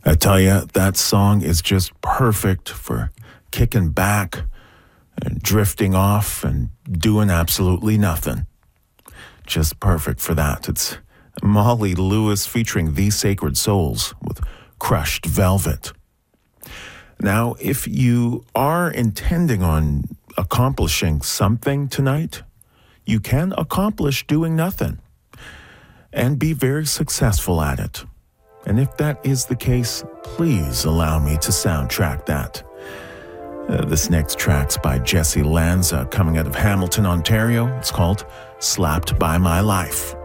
I tell you, that song is just perfect for kicking back and drifting off and doing absolutely nothing. Just perfect for that. It's Molly Lewis featuring The Sacred Souls with Crushed Velvet. Now, if you are intending on accomplishing something tonight, you can accomplish doing nothing and be very successful at it. And if that is the case, please allow me to soundtrack that. This next track's by Jesse Lanza, coming out of Hamilton, Ontario. It's called Slapped by My Life.